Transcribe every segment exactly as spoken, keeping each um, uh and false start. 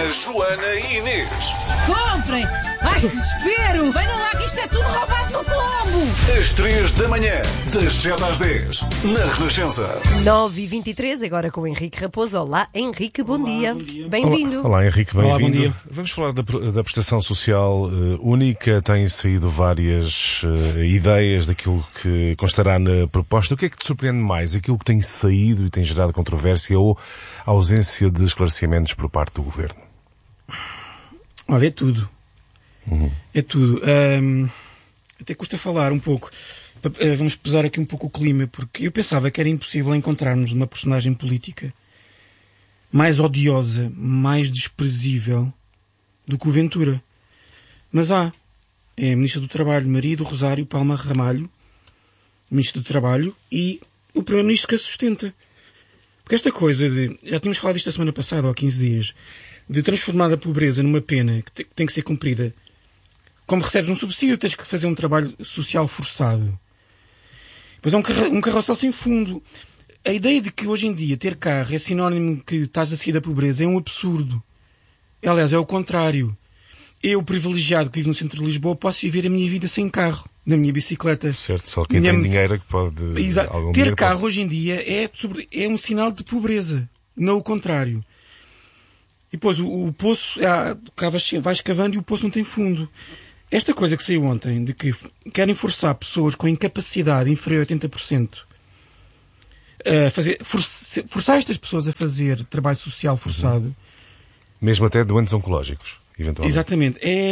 a Joana e Inês. Comprem! Ai, desespero! Venham lá que isto é tudo roubado no Colombo! Às três da manhã, das sete às dez, na Renascença. nove e vinte e três, agora com o Henrique Raposo. Olá, Henrique, bom, Olá, dia. bom dia. Bem-vindo. Olá, Olá, Henrique, bem-vindo. Olá, bom dia. Vamos falar da, da prestação social uh, única. Têm saído várias uh, ideias daquilo que constará na proposta. O que é que te surpreende mais? Aquilo que tem saído e tem gerado controvérsia ou a ausência de esclarecimentos por parte do Governo? Olha, é tudo. Uhum. É tudo. Um, até custa falar um pouco. Uh, vamos pesar aqui um pouco o clima, porque eu pensava que era impossível encontrarmos uma personagem política mais odiosa, mais desprezível do que o Ventura. Mas há. É a Ministra do Trabalho, Maria do Rosário Palma Ramalho, Ministra do Trabalho, e o Primeiro-Ministro que a sustenta. Porque esta coisa de... Já tínhamos falado disto a semana passada, ou há quinze dias, de transformar a pobreza numa pena que tem que ser cumprida. Como recebes um subsídio, tens que fazer um trabalho social forçado. Pois é um, carro, um carrossel sem fundo. A ideia de que hoje em dia ter carro é sinónimo que estás a sair da pobreza é um absurdo. Aliás, é o contrário. Eu, privilegiado que vivo no centro de Lisboa, posso viver a minha vida sem carro, na minha bicicleta. Certo, só quem minha... tem dinheiro é que pode... Exato. Algum Ter dinheiro carro pode... hoje em dia é, é um sinal de pobreza, não o contrário. E depois o, o poço, ah, vais cavando e o poço não tem fundo. Esta coisa que saiu ontem, de que querem forçar pessoas com incapacidade inferior a oitenta por cento a fazer, forçar, forçar estas pessoas a fazer trabalho social forçado. Uhum. Mesmo até doentes oncológicos, eventualmente. Exatamente. É,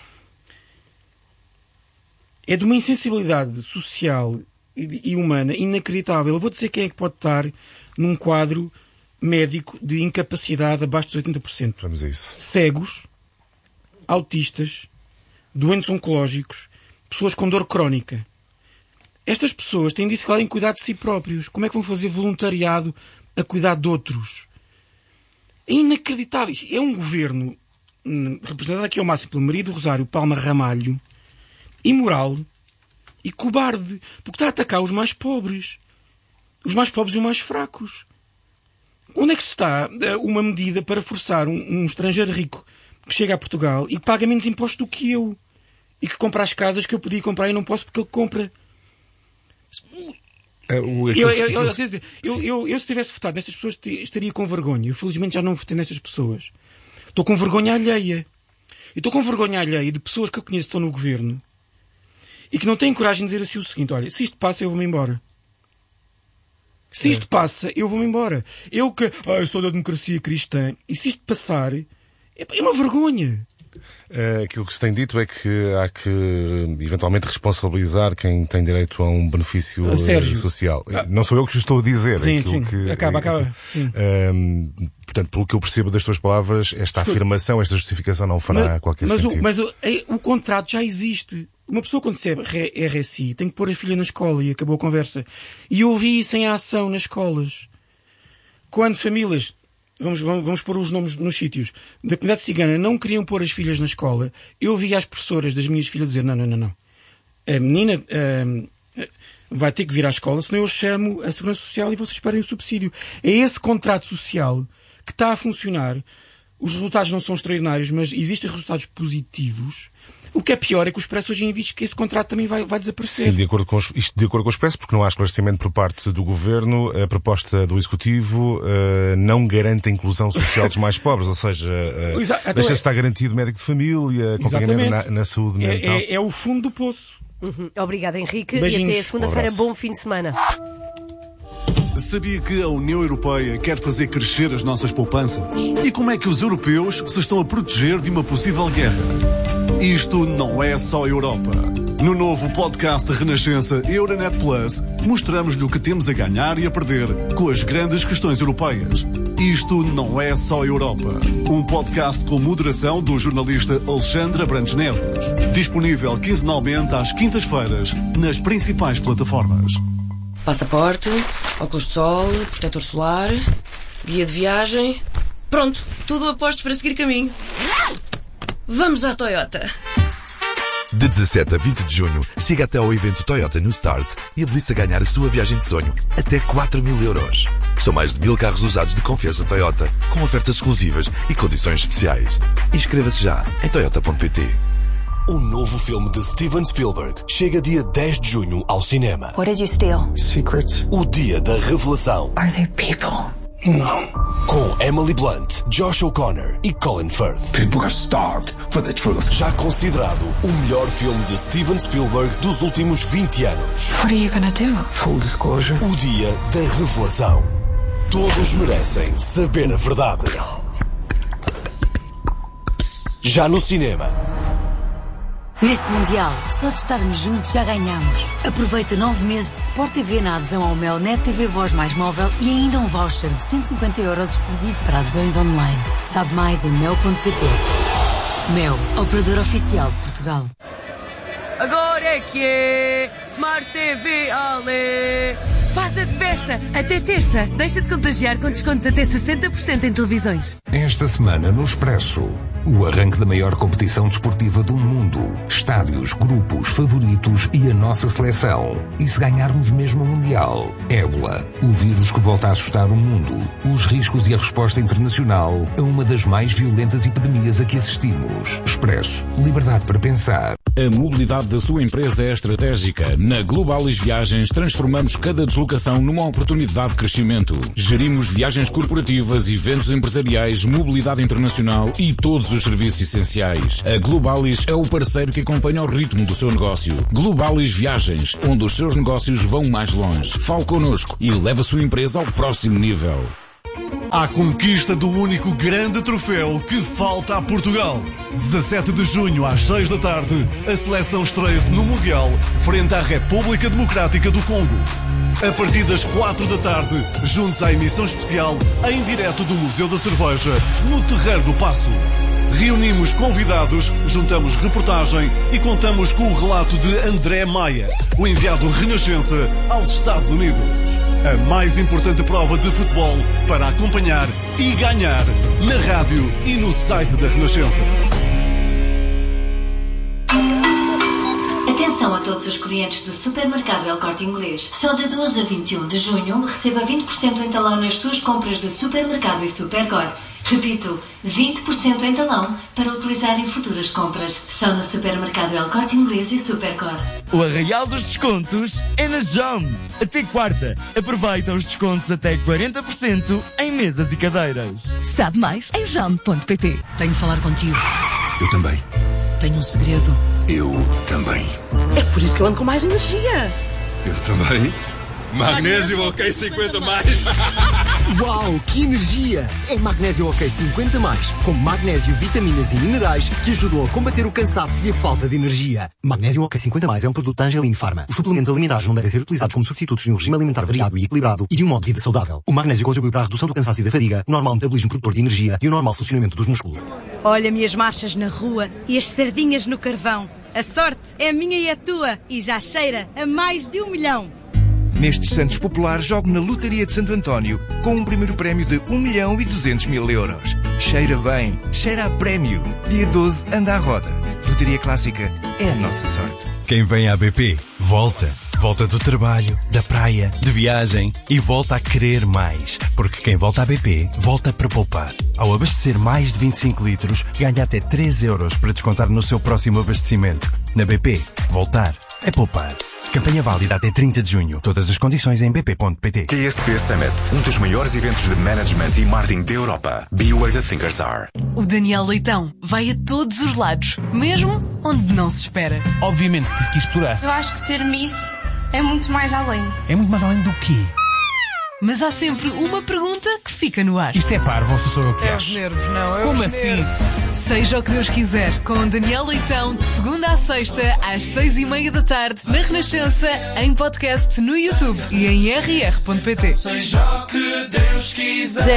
é de uma insensibilidade social e, e humana inacreditável. Eu vou dizer quem é que pode estar num quadro médico de incapacidade abaixo dos oitenta por cento. Vamos a isso. Cegos, autistas, doentes oncológicos, pessoas com dor crónica. Estas pessoas têm dificuldade em cuidar de si próprios. Como é que vão fazer voluntariado a cuidar de outros? É inacreditável. É um governo, representado aqui ao máximo pelo Maria do Rosário Palma Ramalho, imoral e cobarde, porque está a atacar os mais pobres. Os mais pobres e os mais fracos. Onde é que está uma medida para forçar um, um estrangeiro rico que chega a Portugal e que paga menos impostos do que eu e que compra as casas que eu podia comprar e não posso porque ele compra? É, o... eu, eu, eu, eu, eu, eu se tivesse votado nestas pessoas estaria com vergonha. Eu felizmente já não votei nestas pessoas. Estou com vergonha alheia. E estou com vergonha alheia de pessoas que eu conheço que estão no governo e que não têm coragem de dizer assim o seguinte: olha, se isto passa eu vou-me embora. Se isto passa, eu vou-me embora. Eu que ah, eu sou da democracia cristã, e se isto passar, é uma vergonha. Uh, aquilo que se tem dito é que há que eventualmente responsabilizar quem tem direito a um benefício uh, social. Ah. Não sou eu que estou a dizer. Sim, aquilo sim. Que, acaba, é, acaba. Sim. Uh, portanto, pelo que eu percebo das tuas palavras, esta afirmação, esta justificação não fará mas, qualquer mas sentido. O, mas o, é, o contrato já existe. Uma pessoa quando recebe R S I tem que pôr a filha na escola e acabou a conversa. E eu ouvi isso em ação nas escolas. Quando famílias, vamos, vamos, vamos pôr os nomes nos sítios, da comunidade cigana não queriam pôr as filhas na escola, eu ouvi as professoras das minhas filhas dizer: não, não, não, não. A menina uh, vai ter que vir à escola, senão eu chamo a Segurança Social e vocês perdem o subsídio. É esse contrato social que está a funcionar. Os resultados não são extraordinários, mas existem resultados positivos. O que é pior é que o Expresso hoje em dia diz que esse contrato também vai, vai desaparecer. Sim, de acordo com os, isto de acordo com o Expresso, porque não há esclarecimento por parte do Governo, a proposta do Executivo uh, não garante a inclusão social dos mais pobres, ou seja, uh, Exato, deixa-se é... estar garantido médico de família, acompanhamento na, na saúde mental. É, é, é o fundo do poço. Uhum. Obrigada, Henrique. Beijinhos. E até segunda-feira. Um bom fim de semana. Sabia que a União Europeia quer fazer crescer as nossas poupanças? E como é que os europeus se estão a proteger de uma possível guerra? Isto não é só Europa. No novo podcast Renascença Euronet Plus, mostramos-lhe o que temos a ganhar e a perder com as grandes questões europeias. Isto não é só Europa. Um podcast com moderação do jornalista Alexandre Abrantes Neves. Disponível quinzenalmente às quintas-feiras nas principais plataformas. Passaporte, óculos de sol, protetor solar, guia de viagem. Pronto, tudo a postos para seguir caminho. Vamos à Toyota. De dezassete a vinte de junho, siga até ao evento Toyota no Start e habilite-se a ganhar a sua viagem de sonho, até quatro mil euros. São mais de mil carros usados de confiança Toyota, com ofertas exclusivas e condições especiais. Inscreva-se já em toyota ponto pt. O novo filme de Steven Spielberg chega dia dez de junho ao cinema. What did you steal? Secrets. O dia da revelação. Are they people? Não. Com Emily Blunt, Josh O'Connor e Colin Firth. People are starved for the truth. Já considerado o melhor filme de Steven Spielberg dos últimos vinte anos. What are you gonna do? Full disclosure. O dia da revelação. Todos merecem saber a verdade. Já no cinema. Neste Mundial, só de estarmos juntos já ganhamos. Aproveita nove meses de Sport T V na adesão ao Mel Net T V Voz mais móvel e ainda um voucher de cento e cinquenta euros exclusivo para adesões online. Sabe mais em mel ponto pt. Mel, operador oficial de Portugal. Agora é que é Smart T V Ale. Faz a festa até terça. Deixa de contagiar com descontos até sessenta por cento em televisões. Esta semana no Expresso, o arranque da maior competição desportiva do mundo. Estádios, grupos, favoritos e a nossa seleção. E se ganharmos mesmo o Mundial? Ébola, o vírus que volta a assustar o mundo. Os riscos e a resposta internacional a uma das mais violentas epidemias a que assistimos. Expresso, liberdade para pensar. A mobilidade da sua empresa é estratégica. Na Globalis Viagens transformamos cada deslocação numa oportunidade de crescimento. Gerimos viagens corporativas, eventos empresariais, mobilidade internacional e todos os serviços essenciais. A Globalis é o parceiro que acompanha o ritmo do seu negócio. Globalis Viagens, onde os seus negócios vão mais longe. Fale connosco e leve a sua empresa ao próximo nível. À conquista do único grande troféu que falta a Portugal. dezassete de junho às seis da tarde, a seleção estreia-se no Mundial frente à República Democrática do Congo. A partir das quatro da tarde, juntos à emissão especial em direto do Museu da Cerveja, no Terreiro do Paço. Reunimos convidados, juntamos reportagem e contamos com o relato de André Maia, o enviado Renascença aos Estados Unidos. A mais importante prova de futebol para acompanhar e ganhar na rádio e no site da Renascença. Atenção a todos os clientes do Supermercado El Corte Inglês. Só de doze a vinte e um de junho receba vinte por cento em talão nas suas compras de Supermercado e Supercor. Repito, vinte por cento em talão para utilizar em futuras compras. Só no Supermercado El Corte Inglês e Supercor. O arraial dos descontos é na Jam. Até quarta, aproveita os descontos até quarenta por cento em mesas e cadeiras. Sabe mais em jam ponto pt. Tenho de falar contigo. Eu também. Tenho um segredo. Eu também. É por isso que eu ando com mais energia. Eu também. Magnésio OK cinquenta mais. Uau, que energia! É Magnésio OK cinquenta mais, com magnésio, vitaminas e minerais que ajudam a combater o cansaço e a falta de energia. Magnésio OK cinquenta mais é um produto da Angelini Pharma. Os suplementos alimentares não devem ser utilizados como substitutos de um regime alimentar variado e equilibrado e de um modo de vida saudável. O magnésio contribui para a redução do cansaço e da fadiga, o normal metabolismo produtor de energia e o normal funcionamento dos músculos. Olha-me as marchas na rua e as sardinhas no carvão. A sorte é a minha e a tua e já cheira a mais de um milhão. Nestes Santos Populares, jogo na Lotaria de Santo António com um primeiro prémio de um milhão e duzentos mil euros. Cheira bem, cheira a prémio. Dia doze, anda à roda. Lotaria Clássica é a nossa sorte. Quem vem à B P, volta. Volta do trabalho, da praia, de viagem e volta a querer mais. Porque quem volta à B P, volta para poupar. Ao abastecer mais de vinte e cinco litros, ganha até três euros para descontar no seu próximo abastecimento. Na B P, voltar é poupar. Campanha válida até trinta de junho. Todas as condições em b p ponto p t. Q S P Summit, um dos maiores eventos de management e marketing da Europa. Be where the thinkers are. O Daniel Leitão vai a todos os lados, mesmo onde não se espera. Obviamente que tive que explorar. Eu acho que ser Miss é muito mais além. É muito mais além do quê? Mas há sempre uma pergunta que fica no ar. Isto é parvo, ou sou eu que É acho? os nervos, não. É Como os assim? nervos. Seja o que Deus quiser, com Daniel Leitão, de segunda à sexta, às seis e meia da tarde, na Renascença, em podcast no YouTube e em r r ponto p t. Seja o que Deus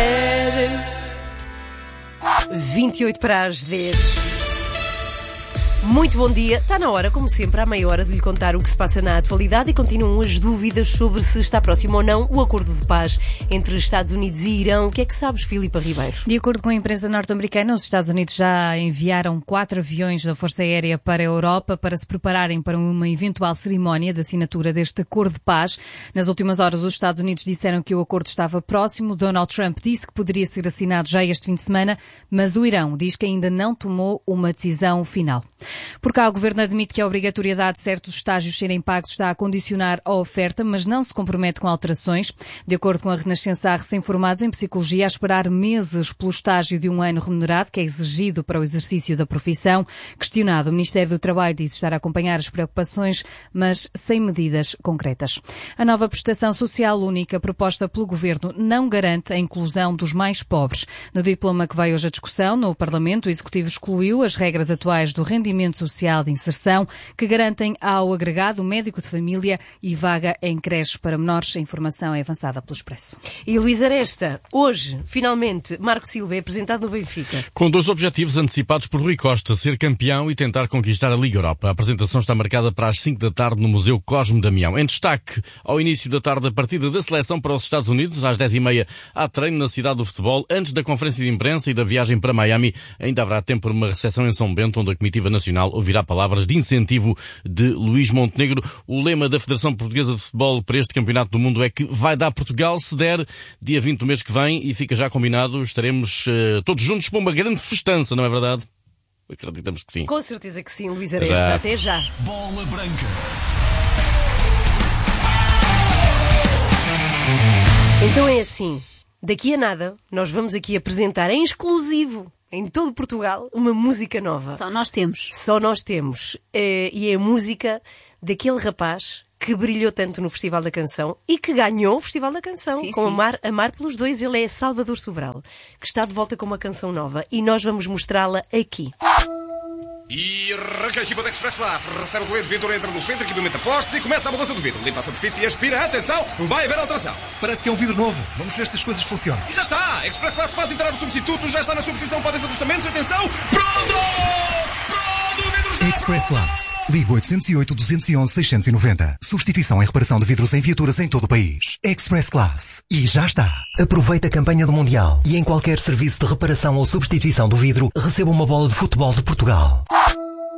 quiser. vinte e oito para as dez. Muito bom dia. Está na hora, como sempre, à meia hora de lhe contar o que se passa na atualidade e continuam as dúvidas sobre se está próximo ou não o acordo de paz entre Estados Unidos e Irão. O que é que sabes, Filipa Ribeiro? De acordo com a imprensa norte-americana, os Estados Unidos já enviaram quatro aviões da Força Aérea para a Europa para se prepararem para uma eventual cerimónia de assinatura deste acordo de paz. Nas últimas horas, os Estados Unidos disseram que o acordo estava próximo. Donald Trump disse que poderia ser assinado já este fim de semana, mas o Irão diz que ainda não tomou uma decisão final. Por cá, o Governo admite que a obrigatoriedade de certos estágios serem pagos está a condicionar a oferta, mas não se compromete com alterações. De acordo com a Renascença, há recém-formados em psicologia a esperar meses pelo estágio de um ano remunerado, que é exigido para o exercício da profissão. Questionado, o Ministério do Trabalho diz estar a acompanhar as preocupações, mas sem medidas concretas. A nova prestação social única proposta pelo Governo não garante a inclusão dos mais pobres. No diploma que veio hoje à discussão no Parlamento, o Executivo excluiu as regras atuais do rendimento social de inserção, que garantem ao agregado médico de família e vaga em creches para menores. A informação é avançada pelo Expresso. E Luís Aresta, hoje, finalmente, Marco Silva é apresentado no Benfica. Com dois objetivos antecipados por Rui Costa, ser campeão e tentar conquistar a Liga Europa. A apresentação está marcada para as cinco da tarde no Museu Cosme Damião. Em destaque, ao início da tarde, a partida da seleção para os Estados Unidos. Às dez e meia, há treino na cidade do futebol. Antes da conferência de imprensa e da viagem para Miami, ainda haverá tempo para uma recepção em São Bento, onde a comitiva nacional ouvirá palavras de incentivo de Luís Montenegro. O lema da Federação Portuguesa de Futebol para este Campeonato do Mundo é que vai dar Portugal se der, dia vinte do mês que vem, e fica já combinado, estaremos uh, todos juntos para uma grande festança, não é verdade? Acreditamos que sim. Com certeza que sim, Luís Aresta. Já. Até já. Bola branca. Então é assim, daqui a nada, nós vamos aqui apresentar em exclusivo, em todo Portugal, uma música nova. Só nós temos. Só nós temos. É, e é a música daquele rapaz que brilhou tanto no Festival da Canção e que ganhou o Festival da Canção. Sim, com sim. Amar, Amar pelos Dois. Ele é Salvador Sobral, que está de volta com uma canção nova. E nós vamos mostrá-la aqui. E arranca a equipa da Express Lace, recebe o goleiro de Vitor, entra no centro, equipamento a postos e começa a mudança do vidro. Limpa a superfície e aspira. Atenção, vai haver alteração. Parece que é um vidro novo. Vamos ver se as coisas funcionam. E já está. A Express Lace faz entrar o substituto, já está na sua posição para os ajustamentos. Atenção, pronto! Pronto, o vidro está Express Lace. Liga oitocentos e oito, duzentos e onze, seiscentos e noventa. Substituição e reparação de vidros em viaturas em todo o país. Express Class. E já está. Aproveita a campanha do Mundial e em qualquer serviço de reparação ou substituição do vidro, receba uma bola de futebol de Portugal.